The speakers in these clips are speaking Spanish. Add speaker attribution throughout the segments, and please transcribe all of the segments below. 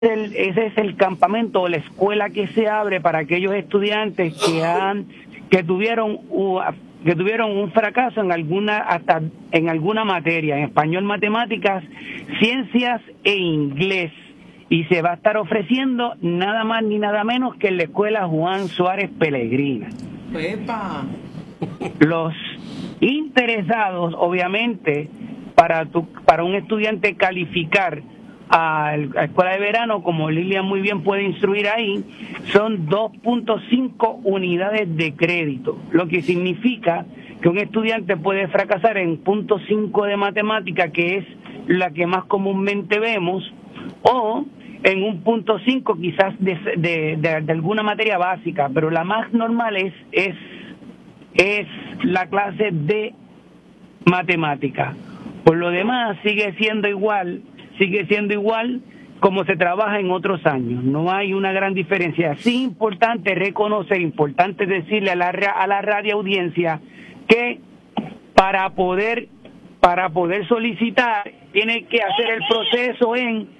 Speaker 1: ese es el campamento o la escuela que se abre para aquellos estudiantes que tuvieron un fracaso en alguna materia, en español, matemáticas, ciencias e inglés. Y se va a estar ofreciendo nada más ni nada menos que en la escuela Juan Suárez Pelegrina.
Speaker 2: ¡Epa!
Speaker 1: Los interesados, obviamente, para un estudiante calificar a la escuela de verano, como Lilian muy bien puede instruir ahí, son 2.5 unidades de crédito, lo que significa que un estudiante puede fracasar en 0.5 de matemática, que es la que más comúnmente vemos, o en un 0.5 quizás de alguna materia básica, pero la más normal es la clase de matemática. Por lo demás sigue siendo igual como se trabaja en otros años. No hay una gran diferencia. Sí, importante reconocer, importante decirle a la radio audiencia que para poder solicitar tiene que hacer el proceso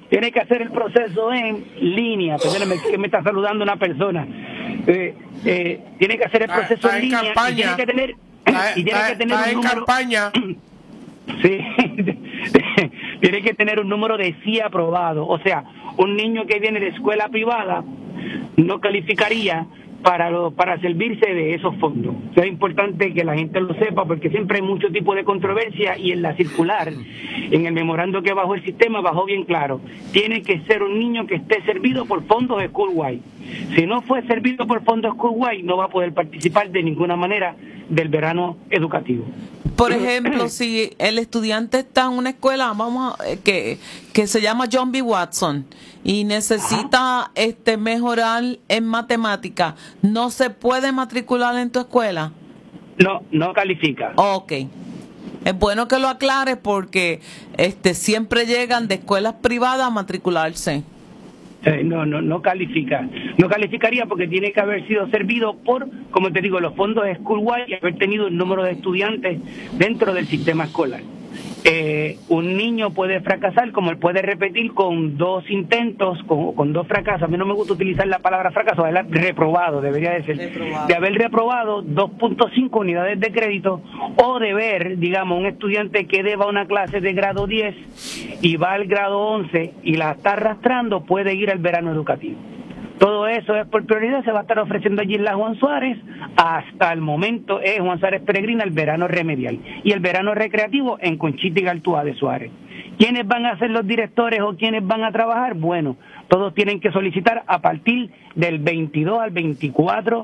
Speaker 1: en línea. Perdóname, que me está saludando una persona. Tiene que hacer el proceso en línea y tiene que tener un número,
Speaker 3: campaña.
Speaker 1: Sí, tiene que tener un número de sí aprobado. O sea, un niño que viene de escuela privada no calificaría para servirse de esos fondos. O sea, es importante que la gente lo sepa, porque siempre hay mucho tipo de controversia, y en la circular, en el memorando que bajó el sistema, bajó bien claro: tiene que ser un niño que esté servido por fondos Schoolwide. Si no fue servido por fondos Schoolwide, no va a poder participar de ninguna manera del verano educativo.
Speaker 2: Por ejemplo, si el estudiante está en una escuela que se llama John B. Watson y necesita mejorar en matemática, ¿no se puede matricular en tu escuela?
Speaker 1: No califica.
Speaker 2: Ok. Es bueno que lo aclares, porque siempre llegan de escuelas privadas a matricularse.
Speaker 1: No califica. No calificaría porque tiene que haber sido servido por, como te digo, los fondos de Schoolwide y haber tenido un número de estudiantes dentro del sistema escolar. Un niño puede fracasar, como él puede repetir con 2 intentos, con 2 fracasos. A mí no me gusta utilizar la palabra fracaso, es reprobado, debería de ser. De haber reprobado 2.5 unidades de crédito, o de ver, digamos, un estudiante que deba una clase de grado 10 y va al grado 11 y la está arrastrando, puede ir al verano educativo. Todo eso es por prioridad, se va a estar ofreciendo allí en la Juan Suárez. Hasta el momento es Juan Suárez Peregrina el verano remedial, y el verano recreativo en Conchita y Galtúa de Suárez. ¿Quiénes van a ser los directores o quiénes van a trabajar? Bueno, todos tienen que solicitar a partir del 22 al 24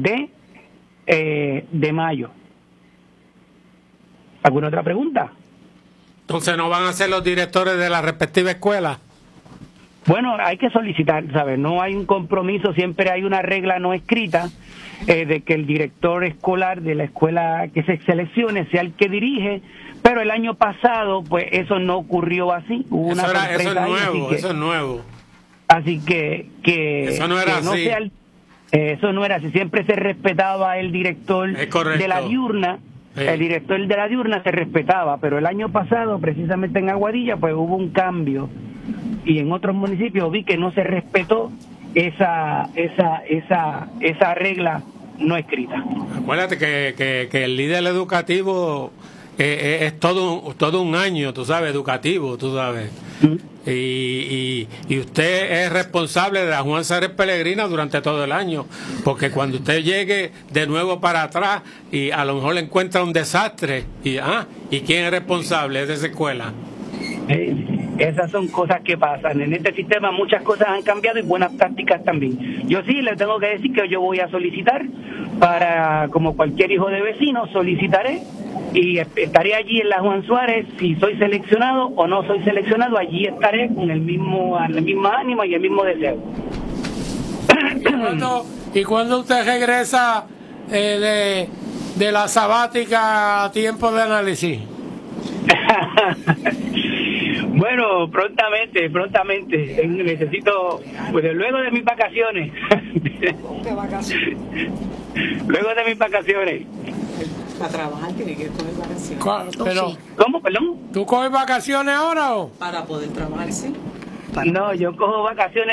Speaker 1: de mayo. ¿Alguna otra pregunta?
Speaker 3: Entonces, ¿no van a ser los directores de la respectiva escuela?
Speaker 1: Bueno, hay que solicitar, ¿sabes? No hay un compromiso, siempre hay una regla no escrita de que el director escolar de la escuela que se seleccione sea el que dirige, pero el año pasado, pues eso no ocurrió así. Hubo una sorpresa
Speaker 3: eso es nuevo.
Speaker 1: Así que
Speaker 3: eso no era así.
Speaker 1: Eso no era así, siempre se respetaba el director de la diurna. Sí. El director de la diurna se respetaba, pero el año pasado, precisamente en Aguadilla, pues hubo un cambio, y en otros municipios vi que no se respetó esa regla no escrita. Acuérdate
Speaker 3: que el líder educativo es todo un año, tú sabes, educativo, tú sabes. Y usted es responsable de la Juan Suárez Pelegrina durante todo el año, porque cuando usted llegue de nuevo para atrás y a lo mejor le encuentra un desastre, ¿y quién es responsable de esa escuela?
Speaker 1: Esas son cosas que pasan. En este sistema muchas cosas han cambiado y buenas prácticas también. Yo sí le tengo que decir que yo voy a solicitar como cualquier hijo de vecino, solicitaré y estaré allí en la Juan Suárez. Si soy seleccionado o no soy seleccionado, allí estaré con el mismo ánimo y el mismo deseo.
Speaker 3: ¿Y cuándo usted regresa de la sabática a tiempo de análisis?
Speaker 1: Bueno, prontamente. Necesito, pues luego de mis vacaciones. Luego de mis vacaciones.
Speaker 2: Para trabajar tiene que coger vacaciones.
Speaker 3: Pero,
Speaker 1: ¿cómo, perdón?
Speaker 3: ¿Tú coges vacaciones ahora o?
Speaker 2: Para poder trabajar, sí.
Speaker 1: No, yo cojo vacaciones